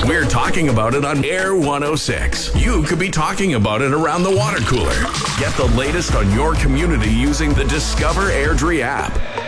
We're talking about it on Air 106. You could be talking about it around the water cooler. Get the latest on your community using the Discover Airdrie app.